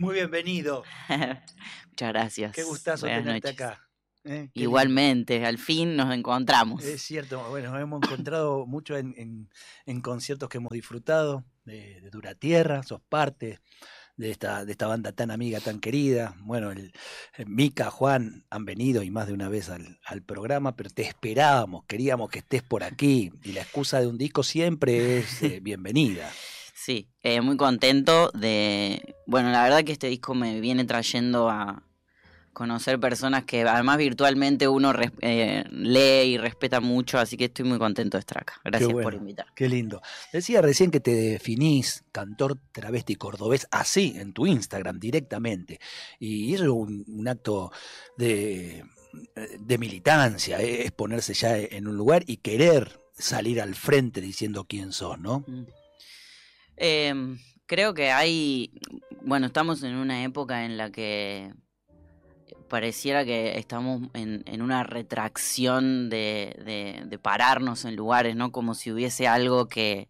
Muy bienvenido. Muchas gracias. Qué gustazo Buenas tenerte noches. acá. Qué Igualmente, lindo. al fin nos encontramos. Es cierto, bueno, nos hemos encontrado mucho en conciertos que hemos disfrutado de Duratierra, sos parte de esta banda tan amiga, tan querida. Bueno, Mica, Juan han venido y más de una vez al programa, pero te esperábamos, queríamos que estés por aquí y la excusa de un disco siempre es bienvenida. Sí, muy contento de... Bueno, la verdad que este disco me viene trayendo a conocer personas que además virtualmente uno lee y respeta mucho, así que estoy muy contento de estar acá. Gracias por invitar. Qué lindo. Decía recién que te definís cantor travesti cordobés así en tu Instagram directamente. Y eso es un acto de militancia, es ponerse ya en un lugar y querer salir al frente diciendo quién sos, ¿no? Creo que bueno, estamos en una época en la que pareciera que estamos en una retracción de pararnos en lugares, ¿no? Como si hubiese algo que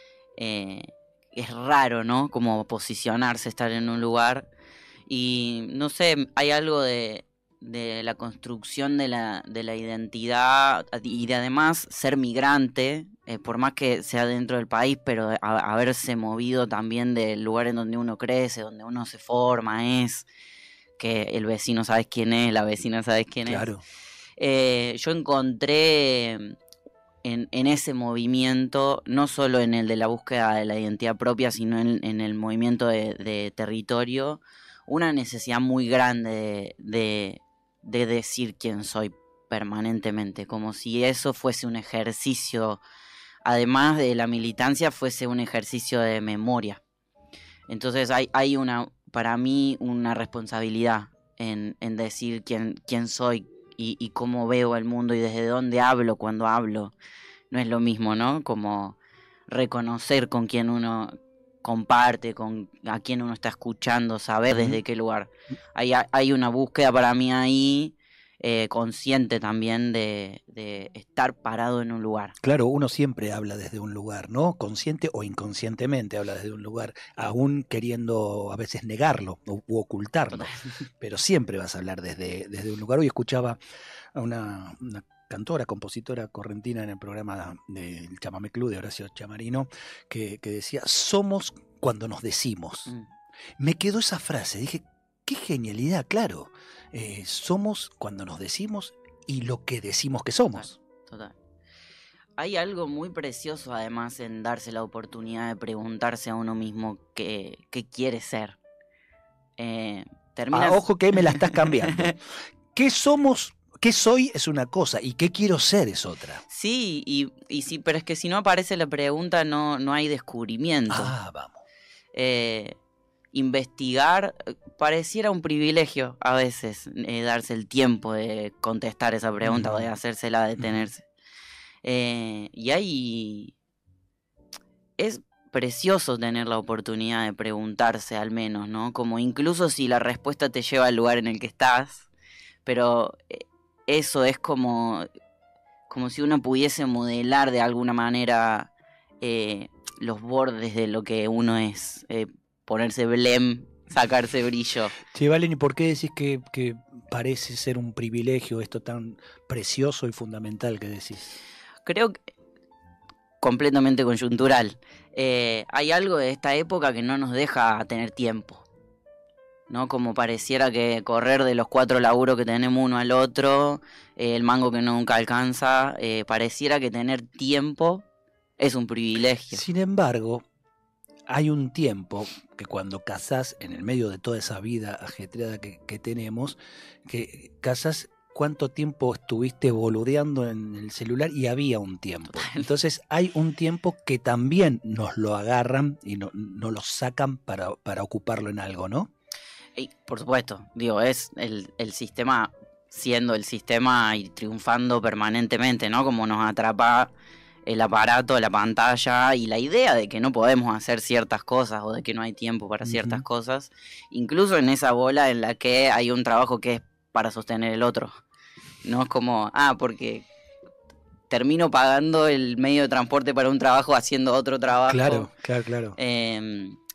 es raro, ¿no? Como posicionarse, estar en un lugar. Y no sé, hay algo de la construcción de la identidad y de además ser migrante, por más que sea dentro del país, pero haberse movido también del lugar en donde uno crece, donde uno se forma, que el vecino sabes quién es, la vecina sabes quién Claro. es. Yo encontré en ese movimiento, no solo en el de la búsqueda de la identidad propia, sino en el movimiento de territorio, una necesidad muy grande de decir quién soy permanentemente, como si eso fuese un ejercicio, además de la militancia, fuese un ejercicio de memoria. Entonces hay para mí una responsabilidad en decir quién soy y cómo veo el mundo y desde dónde hablo cuando hablo. No es lo mismo, ¿no? Como reconocer con quién uno comparte, a quién uno está escuchando, saber desde qué lugar. Hay una búsqueda para mí ahí, consciente también de estar parado en un lugar. Claro, uno siempre habla desde un lugar, ¿no? Consciente o inconscientemente habla desde un lugar, aún queriendo a veces negarlo u ocultarlo, pero siempre vas a hablar desde un lugar. Hoy escuchaba a una cantora, compositora correntina en el programa del Chamamé Club de Horacio Chamarino, que decía, somos cuando nos decimos. Me quedó esa frase, dije, qué genialidad, claro. Somos cuando nos decimos y lo que decimos que somos. Total. Hay algo muy precioso además en darse la oportunidad de preguntarse a uno mismo qué quiere ser. Ojo que me la estás cambiando. ¿Qué somos? ¿Qué soy? Es una cosa y qué quiero ser es otra. Sí, y sí, pero es que si no aparece la pregunta no hay descubrimiento. Vamos. Investigar pareciera un privilegio a veces, darse el tiempo de contestar esa pregunta o de hacérsela detenerse. Y es precioso tener la oportunidad de preguntarse al menos, ¿no? Como incluso si la respuesta te lleva al lugar en el que estás, pero eso es como si uno pudiese modelar de alguna manera los bordes de lo que uno es, ponerse blem, sacarse brillo. Che, Valen, ¿y por qué decís que parece ser un privilegio esto tan precioso y fundamental que decís? Creo que completamente coyuntural. Hay algo de esta época que no nos deja tener tiempo, ¿no? Como pareciera que correr de los 4 laburos que tenemos uno al otro, el mango que nunca alcanza, pareciera que tener tiempo es un privilegio. Sin embargo, hay un tiempo que cuando casás, en el medio de toda esa vida ajetreada que tenemos, que casás, ¿cuánto tiempo estuviste boludeando en el celular? Y había un tiempo. Entonces hay un tiempo que también nos lo agarran y no lo sacan para ocuparlo en algo, ¿no? Y, por supuesto, digo, es el sistema siendo el sistema y triunfando permanentemente, ¿no? Como nos atrapa el aparato, la pantalla y la idea de que no podemos hacer ciertas cosas o de que no hay tiempo para ciertas cosas, incluso en esa bola en la que hay un trabajo que es para sostener el otro. No es como, porque termino pagando el medio de transporte para un trabajo haciendo otro trabajo. Claro.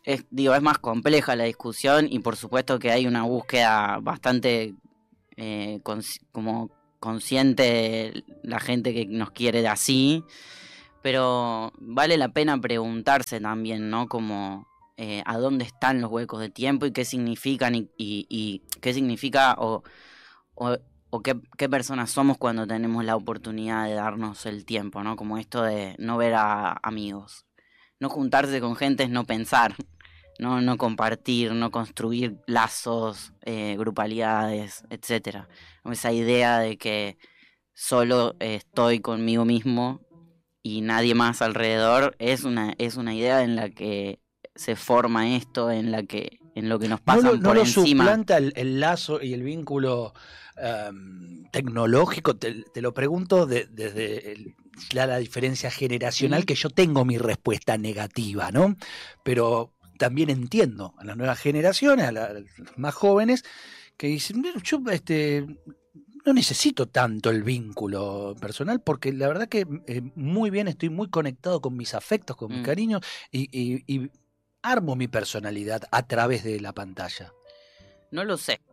es más compleja la discusión y por supuesto que hay una búsqueda bastante como consciente de la gente que nos quiere de así, pero vale la pena preguntarse también, ¿no? Como a dónde están los huecos de tiempo y qué significan y qué significa o qué personas somos cuando tenemos la oportunidad de darnos el tiempo, ¿no? Como esto de no ver a amigos. No juntarse con gente es no pensar, no compartir, no construir lazos, grupalidades, etcétera. Esa idea de que solo estoy conmigo mismo y nadie más alrededor es una idea en la que se forma esto, en lo que nos pasan no por lo encima. suplanta el lazo y el vínculo tecnológico. Te lo pregunto desde la diferencia generacional, que yo tengo mi respuesta negativa, ¿no? Pero también entiendo a las nuevas generaciones, a los más jóvenes, que dicen, yo no necesito tanto el vínculo personal, porque la verdad que muy bien, estoy muy conectado con mis afectos, con mis cariños, y armo mi personalidad a través de la pantalla. No lo sé.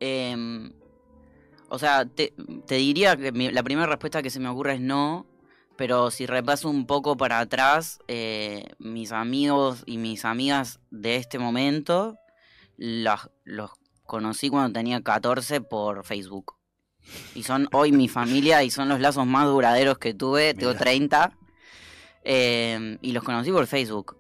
O sea, te diría que la primera respuesta que se me ocurre es no, pero si repaso un poco para atrás, mis amigos y mis amigas de este momento los conocí cuando tenía 14 por Facebook. Y son hoy mi familia y son los lazos más duraderos que tuve. Tengo 30 y los conocí por Facebook.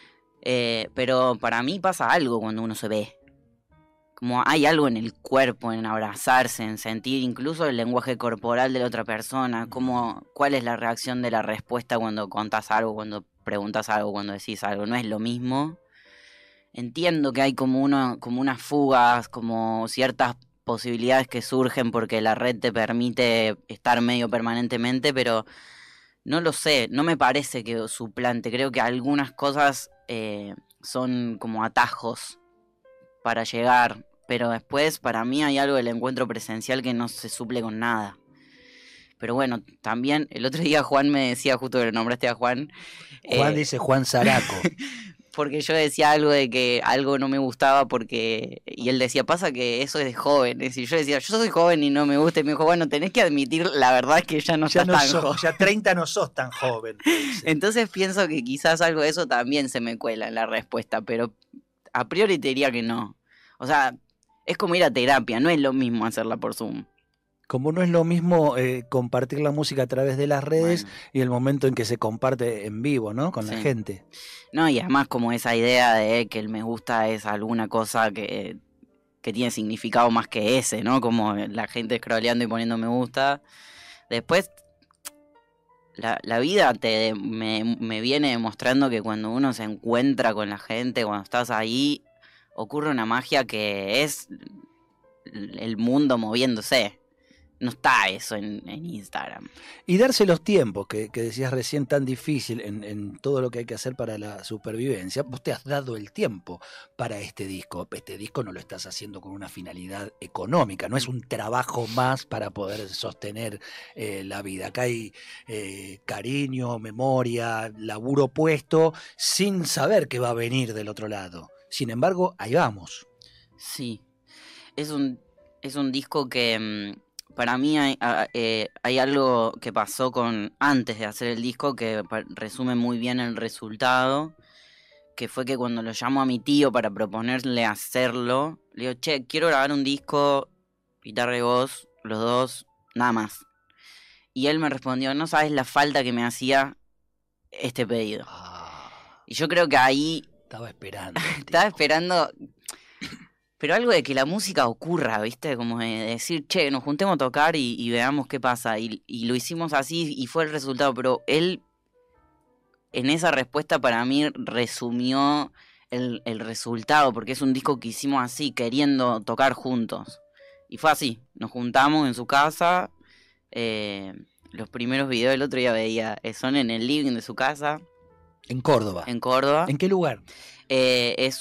Pero para mí pasa algo cuando uno se ve. Como hay algo en el cuerpo, en abrazarse, en sentir incluso el lenguaje corporal de la otra persona. ¿Cuál es la reacción de la respuesta cuando contás algo, cuando preguntas algo, cuando decís algo? No es lo mismo. Entiendo que hay como unas fugas, como ciertas posibilidades que surgen porque la red te permite estar medio permanentemente, pero no lo sé, no me parece que suplante. Creo que algunas cosas son como atajos para llegar, pero después para mí hay algo del encuentro presencial que no se suple con nada. Pero bueno, también el otro día Juan me decía, justo que lo nombraste a Juan. Juan dice Juan Zaraco. Porque yo decía algo de que algo no me gustaba y él decía, pasa que eso es de jóvenes. Y yo decía, yo soy joven y no me gusta. Y me dijo, bueno, tenés que admitir la verdad es que ya no estás tan joven. Ya 30 no sos tan joven. Entonces pienso que quizás algo de eso también se me cuela en la respuesta, pero a priori te diría que no. O sea, es como ir a terapia, no es lo mismo hacerla por Zoom. Como no es lo mismo compartir la música a través de las redes y el momento en que se comparte en vivo, ¿no? Con la gente. No, y además como esa idea de que el me gusta es alguna cosa que tiene significado más que ese, ¿no? Como la gente scrolleando y poniendo me gusta. Después, la vida me viene demostrando que cuando uno se encuentra con la gente, cuando estás ahí, ocurre una magia que es el mundo moviéndose. No está eso en Instagram. Y darse los tiempos, que decías recién, tan difícil en todo lo que hay que hacer para la supervivencia. Vos te has dado el tiempo para este disco. Este disco no lo estás haciendo con una finalidad económica, no es un trabajo más para poder sostener la vida. Acá hay cariño, memoria, laburo puesto, sin saber qué va a venir del otro lado. Sin embargo, ahí vamos. Sí, es un disco que... Para mí hay algo que pasó antes de hacer el disco que resume muy bien el resultado, que fue que cuando lo llamo a mi tío para proponerle hacerlo, le digo, che, quiero grabar un disco, guitarra y voz, los dos, nada más. Y él me respondió, no sabes la falta que me hacía este pedido. Y yo creo que ahí... Estaba esperando. Estaba esperando... Pero algo de que la música ocurra, ¿viste? Como de decir, che, nos juntemos a tocar y veamos qué pasa. Y lo hicimos así y fue el resultado. Pero él, en esa respuesta para mí, resumió el resultado. Porque es un disco que hicimos así, queriendo tocar juntos. Y fue así. Nos juntamos en su casa. Los primeros videos el otro día veía. Son en el living de su casa. En Córdoba. En Córdoba. ¿En qué lugar? Es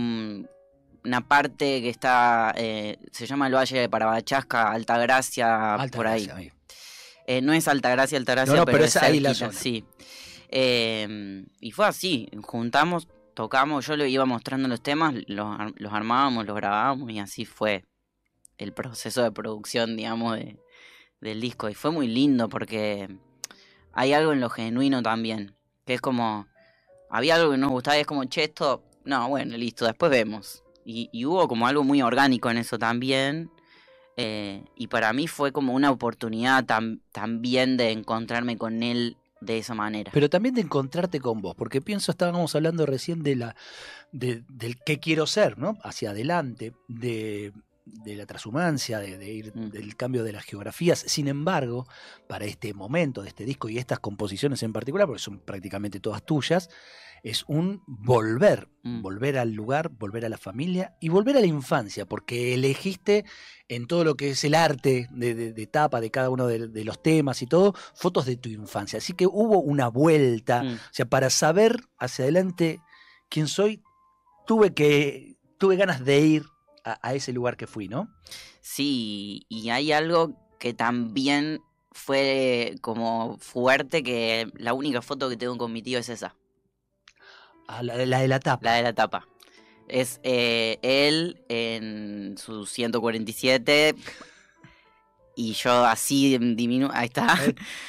una parte que está, se llama el Valle de Parabachasca, Altagracia, por ahí. No es Altagracia, no, pero es ahí cerquita, la zona. Sí. Y fue así, juntamos, tocamos, yo le iba mostrando los temas, los armábamos, los grabábamos y así fue el proceso de producción, digamos, del disco. Y fue muy lindo porque hay algo en lo genuino también, que es como, había algo que nos gustaba y es como, che, esto, no, bueno, listo, después vemos. Y hubo como algo muy orgánico en eso también. Y para mí fue como una oportunidad también de encontrarme con él de esa manera. Pero también de encontrarte con vos, porque pienso, estábamos hablando recién del qué quiero ser, ¿no? Hacia adelante, de la transhumancia, de ir del cambio de las geografías. Sin embargo, para este momento de este disco y estas composiciones en particular, porque son prácticamente todas tuyas, es un volver al lugar, volver a la familia y volver a la infancia, porque elegiste en todo lo que es el arte de tapa de cada uno de los temas y todo, fotos de tu infancia. Así que hubo una vuelta, o sea, para saber hacia adelante quién soy, tuve ganas de ir a ese lugar que fui, ¿no? Sí, y hay algo que también fue como fuerte, que la única foto que tengo con mi tío es esa. La de la tapa. La de la tapa. Es él en su 147 y yo así diminuo. Ahí está.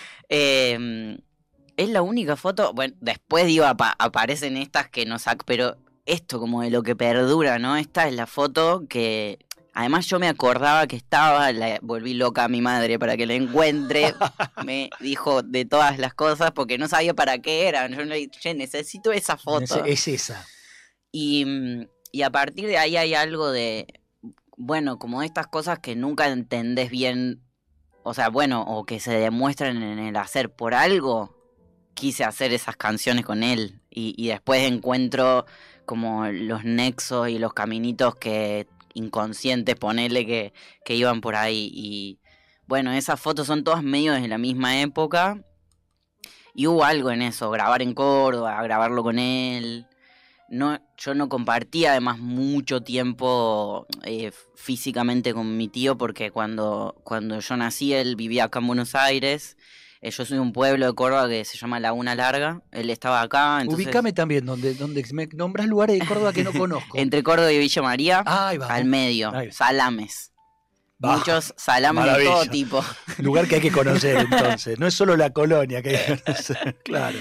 Es la única foto. Bueno, después digo, aparecen estas que no saco, pero esto como de lo que perdura, ¿no? Esta es la foto que además yo me acordaba que estaba, la volví loca a mi madre para que la encuentre, me dijo de todas las cosas porque no sabía para qué eran, yo le dije, che, necesito esa foto. Es esa. Y a partir de ahí hay algo de, bueno, como estas cosas que nunca entendés bien, o sea, bueno, o que se demuestran en el hacer por algo, quise hacer esas canciones con él y después encuentro como los nexos y los caminitos que inconscientes, ponele, que iban por ahí. Y bueno, esas fotos son todas medio desde la misma época. Y hubo algo en eso, grabar en Córdoba, grabarlo con él. No, yo no compartía además mucho tiempo físicamente con mi tío porque cuando yo nací él vivía acá en Buenos Aires. Yo soy de un pueblo de Córdoba que se llama Laguna Larga. Él estaba acá. Entonces... Ubicame también, donde me nombras lugares de Córdoba que no conozco. Entre Córdoba y Villa María, ahí va, al medio, salames. Muchos salames maravilla. De todo tipo. Lugar que hay que conocer entonces. No es solo la colonia que hay que conocer, claro.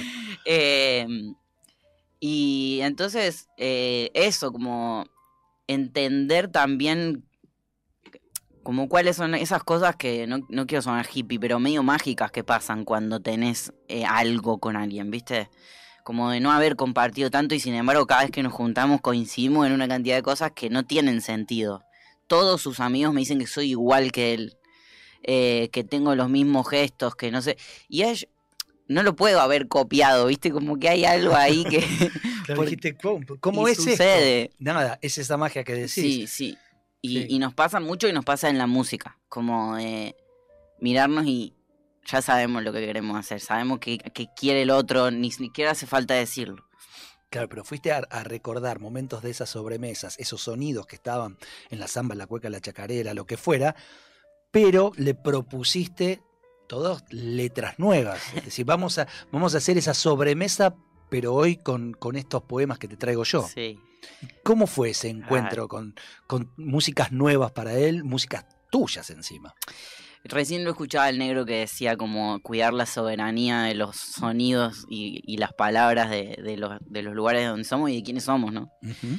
Y entonces, eso, como entender también como cuáles son esas cosas que no quiero sonar hippie, pero medio mágicas que pasan cuando tenés algo con alguien, ¿viste? Como de no haber compartido tanto y sin embargo cada vez que nos juntamos coincidimos en una cantidad de cosas que no tienen sentido. Todos sus amigos me dicen que soy igual que él, que tengo los mismos gestos, que no sé... Y él, no lo puedo haber copiado, ¿viste? Como que hay algo ahí que... Claro, dijiste, ¿cómo es sucede? Esto? Nada, es esa magia que decís. Sí, sí. Y nos pasa mucho y nos pasa en la música, como mirarnos y ya sabemos lo que queremos hacer, sabemos que quiere el otro, ni siquiera hace falta decirlo. Claro, pero fuiste a recordar momentos de esas sobremesas, esos sonidos que estaban en la samba, la cueca, la chacarera, lo que fuera, pero le propusiste todas letras nuevas. Es decir, vamos a hacer esa sobremesa, pero hoy con estos poemas que te traigo yo. Sí. ¿Cómo fue ese encuentro con músicas nuevas para él, músicas tuyas encima? Recién lo escuchaba el negro que decía como cuidar la soberanía de los sonidos y las palabras de los lugares donde somos y de quiénes somos, ¿no? Uh-huh.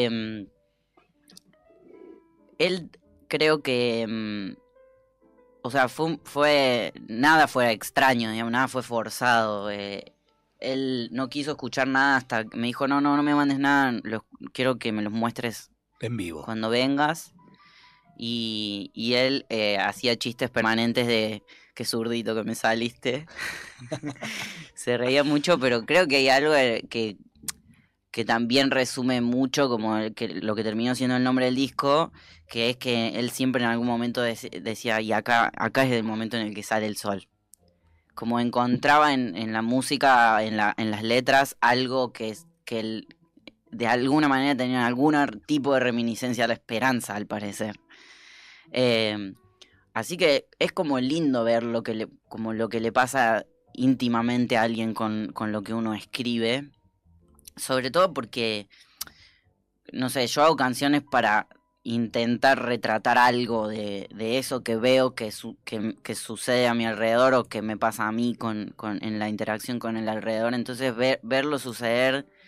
Él creo que... o sea, nada fue extraño, digamos, nada fue forzado. Él no quiso escuchar nada hasta que me dijo, no me mandes nada, quiero que me los muestres en vivo cuando vengas. Y él hacía chistes permanentes de qué zurdito que me saliste. Se reía mucho, pero creo que hay algo que también resume mucho como lo que terminó siendo el nombre del disco, que es que él siempre en algún momento decía, y acá es el momento en el que sale el sol. Como encontraba en la música, en las letras, algo que él, de alguna manera tenía algún tipo de reminiscencia a la esperanza, al parecer. Así que es como lindo ver lo que le pasa íntimamente a alguien con lo que uno escribe. sobre todo porque, no sé, yo hago canciones para intentar retratar algo de eso que veo que sucede a mi alrededor o que me pasa a mí en la interacción con el alrededor. Entonces verlo suceder